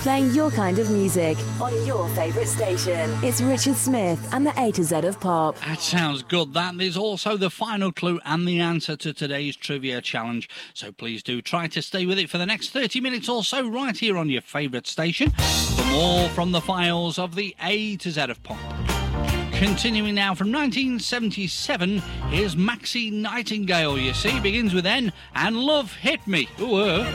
playing your kind of music on your favourite station. It's Richard Smith and the A to Z of Pop. That sounds good. That is also the final clue and the answer to today's trivia challenge. So please do try to stay with it for the next 30 minutes or so right here on your favourite station for more from the files of the A to Z of Pop. Continuing now from 1977, here's Maxie Nightingale, you see, begins with N, and Love Hit Me. Ooh,